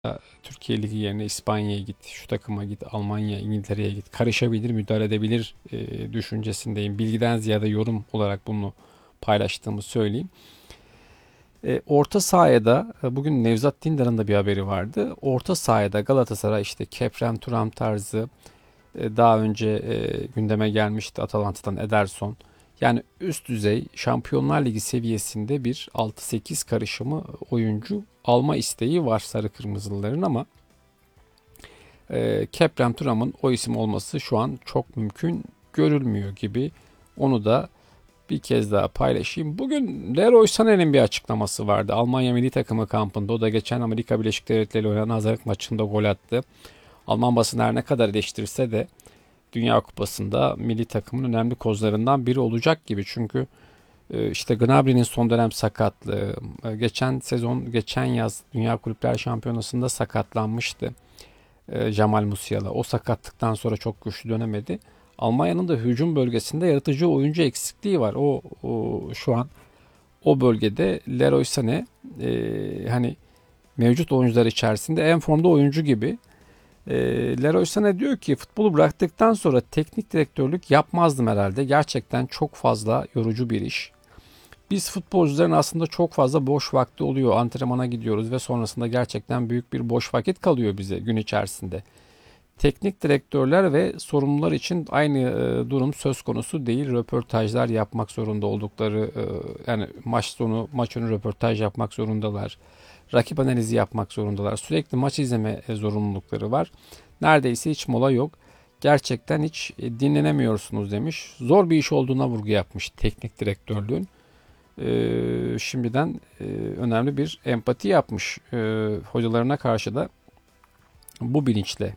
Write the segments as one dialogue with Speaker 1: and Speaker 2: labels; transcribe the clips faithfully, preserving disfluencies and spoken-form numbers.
Speaker 1: Türkiye Ligi yerine İspanya'ya git, şu takıma git, Almanya, İngiltere'ye git. Karışabilir, müdahale edebilir e, düşüncesindeyim. Bilgiden ziyade yorum olarak bunu paylaştığımı söyleyeyim. E, orta sahaya da e, bugün Nevzat Dindar'ın da bir haberi vardı. Orta sahaya da Galatasaray işte Keprem Thuram tarzı e, daha önce e, gündeme gelmişti Atalanta'dan Ederson. Yani üst düzey Şampiyonlar Ligi seviyesinde bir altı sekiz karışımı oyuncu alma isteği var sarı kırmızılıların ama e, Keprem Thuram'ın o isim olması şu an çok mümkün görülmüyor gibi. Onu da bir kez daha paylaşayım. Bugün Leroy Sané'nin bir açıklaması vardı. Almanya milli takımı kampında. O da geçen Amerika Birleşik Devletleri ile oynanan hazırlık maçında gol attı. Alman basını her ne kadar eleştirse de Dünya Kupası'nda milli takımın önemli kozlarından biri olacak gibi. Çünkü işte Gnabry'nin son dönem sakatlığı, geçen sezon, geçen yaz Dünya Kulüpler Şampiyonası'nda sakatlanmıştı Jamal Musiala. O sakatlıktan sonra çok güçlü dönemedi. Almanya'nın da hücum bölgesinde yaratıcı oyuncu eksikliği var. O, o şu an o bölgede Leroy Sané e, hani mevcut oyuncular içerisinde en formda oyuncu gibi. E, Leroy Sané diyor ki futbolu bıraktıktan sonra teknik direktörlük yapmazdım herhalde. Gerçekten çok fazla yorucu bir iş. Biz futbolcuların aslında çok fazla boş vakti oluyor. Antrenmana gidiyoruz ve sonrasında gerçekten büyük bir boş vakit kalıyor bize gün içerisinde. Teknik direktörler ve sorumlular için aynı e, durum söz konusu değil. Röportajlar yapmak zorunda oldukları, e, yani maç sonu, maç önü röportaj yapmak zorundalar. Rakip analizi yapmak zorundalar. Sürekli maç izleme e, zorunlulukları var. Neredeyse hiç mola yok. Gerçekten hiç e, dinlenemiyorsunuz demiş. Zor bir iş olduğuna vurgu yapmış teknik direktörlüğün. E, şimdiden e, önemli bir empati yapmış. E, hocalarına karşı da bu bilinçle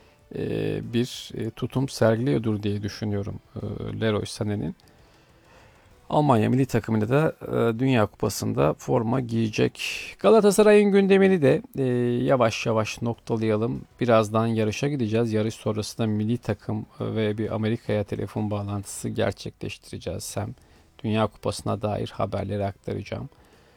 Speaker 1: bir tutum sergiliyordur diye düşünüyorum Leroy Sané'nin. Almanya milli takımında da Dünya Kupası'nda forma giyecek. Galatasaray'ın gündemini de yavaş yavaş noktalayalım. Birazdan yarışa gideceğiz. Yarış sonrasında milli takım ve bir Amerika'ya telefon bağlantısı gerçekleştireceğiz. Hem Dünya Kupası'na dair haberleri aktaracağım.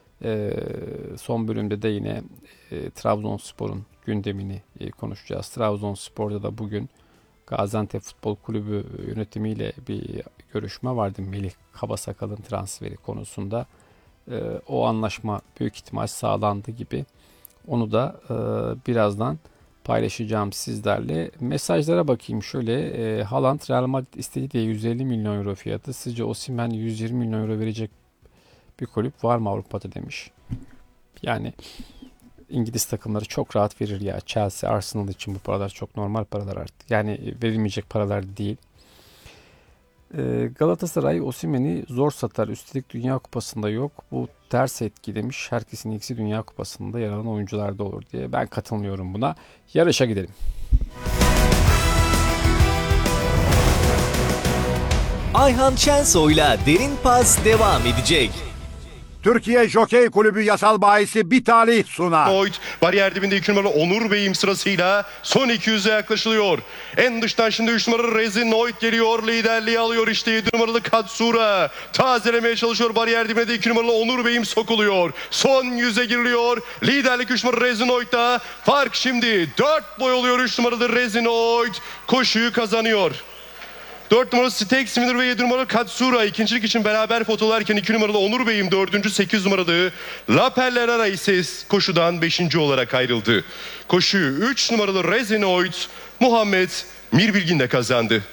Speaker 1: Son bölümde de yine Trabzonspor'un gündemini konuşacağız. Trabzonspor'da da bugün Gaziantep Futbol Kulübü yönetimiyle bir görüşme vardı. Melih Kabasakal'ın transferi konusunda. O anlaşma büyük ihtimal sağlandı gibi. Onu da birazdan paylaşacağım sizlerle. Mesajlara bakayım şöyle. Haaland Real Madrid istedi diye yüz elli milyon euro fiyatı. Sizce Osimhen yüz yirmi milyon euro verecek bir kulüp var mı Avrupa'da demiş. Yani İngiliz takımları çok rahat verir ya. Chelsea, Arsenal için bu paralar çok normal paralar artık. Yani verilmeyecek paralar değil. Ee, Galatasaray Osimhen'i zor satar. Üstelik Dünya Kupası'nda yok. Bu ters etki demiş. Herkesin ikisi Dünya Kupası'nda yer alan oyuncularda olur diye. Ben katılmıyorum buna. Yarışa gidelim.
Speaker 2: Ayhan Şensoy'la Derin Pas devam edecek.
Speaker 3: Türkiye Jokey Kulübü yasal bahisi bir talih sunar.
Speaker 4: Noit bariyer dibinde iki numaralı Onur Bey'im sırasıyla son iki yüze yaklaşılıyor. En dıştan şimdi üç numaralı Rezi Noit geliyor. Liderliği alıyor işte yedi numaralı Katsura. Tazelemeye çalışıyor. Bariyer dibinde iki numaralı Onur Bey'im sokuluyor. Son yüze giriliyor. Liderlik üç numaralı Rezi Noit'ta. Fark şimdi dört boy oluyor. üç numaralı Rezi Noit koşuyu kazanıyor. dört numaralı Steak Similir ve yedi numaralı Katsura ikincilik için beraber fotolarken iki numaralı Onur Bey'im dördüncü, sekiz numaralı La Pellerara ise koşudan beşinci olarak ayrıldı. Koşuyu üç numaralı Rezinoid Muhammed Mirbilgin'le kazandı.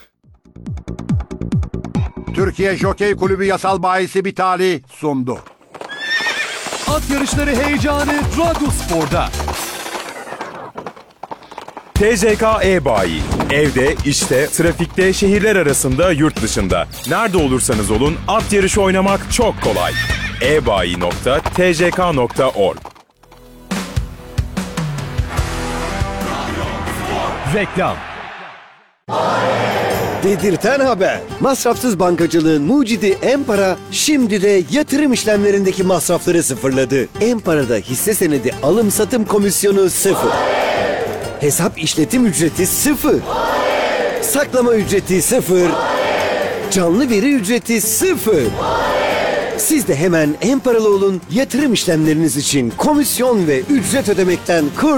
Speaker 3: Türkiye Jokey Kulübü yasal bahisi bir talih sundu.
Speaker 5: At yarışları heyecanı Radyospor'da.
Speaker 6: T C K E-Bayi. Evde, işte, trafikte, şehirler arasında, yurt dışında. Nerede olursanız olun at yarışı oynamak çok kolay. e bayi nokta t c k nokta org
Speaker 5: Reklam.
Speaker 7: Dedirten haber. Masrafsız bankacılığın mucidi Empara şimdi de yatırım işlemlerindeki masrafları sıfırladı. Empara'da hisse senedi alım satım komisyonu sıfır. Hesap işletim ücreti sıfır. Saklama ücreti sıfır. Canlı veri ücreti sıfır. Siz de hemen Emparalı olun, yatırım işlemleriniz için komisyon ve ücret ödemekten kurtulun.